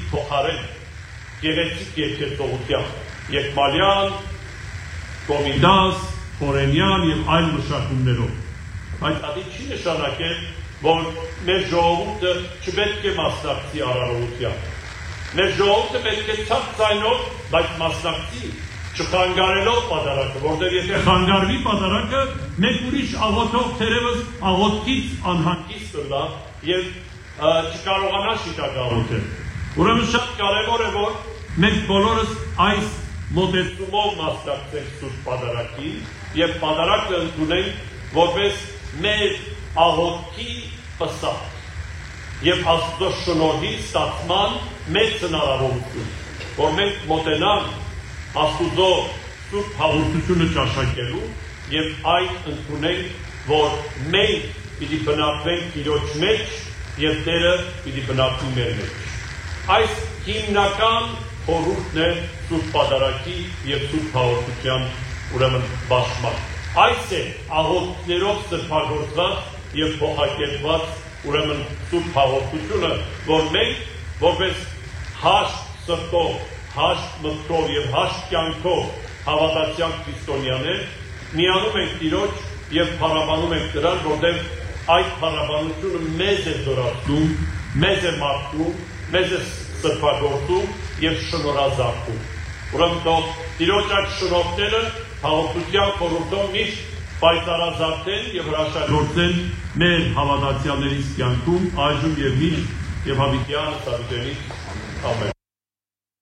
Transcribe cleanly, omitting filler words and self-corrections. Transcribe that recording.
փոխարեն գեղեցիկ երկեցողությամբ Եկմալյան, Կոմիտաս, Խորենյան եւ այլ մշակումներով։ Բայց դա չի նշանակել, որ մեր ժողովուրդը չպետք է մասնակցի արարողության։ Մեր ժողովուրդը պետք է ցած ձայնով, բայց մասնակցի, չխանգարելով պատարագը, որտեղ եթե խանգարվի պատարագը, մեկ ուրիշ աղոթող թերևս աղոթքից անհանգիստ կլա եւ չկարողանա շիտակաղոթել։ Ուրեմն շատ կարևոր է, որ մենք բոլորս այս մոտեցումով մասնակցենք Սուրբ Պատարագին եւ պատարագը ընդունենք որպես մեր աղոթքի պսակ եւ Աստծո շնորհի ստացման մեծ հնարավորություն, որ մենք մոտենանք Աստուծո Սուրբ հաղորդությունը ճաշակելու եւ այդ ընդունենք, որ մենք պիտի բնակվենք Տիրոջ մեջ եւ Տերը պիտի բնակվի մեր մեջ։ Այս հիմնական խորհուրդն է Սուրբ Պատարագի եւ Սուրբ հաղորդության ուրեմն բացման։ Այս է աղոթքներով սրբագործված եւ փոխակերպված ուրեմն Սուրբ հաղորդությունը, որ մենք որպես հաշտ սրտով, հաշտ մտքով եւ հաշտ կյանքով հավատացյալ քրիստոնյաներ միանում ենք Տիրոջ եւ փառաբանում ենք Նրան, որտեղ այդ փառաբանությունը մեզ է զորացնում, մեզ է մաքրում, մեզ է սրբագործում եւ շնորհազարդում։ Ուրեմն թող Տիրոջ այդ շնորհները հաղորդության խորհրդով միշտ պայծառազարդեն եւ հրաշագործեն մեր հավատացյալների կյանքում այժմ եւ միշտ եւ հավիտյան Սավիտենից ամեն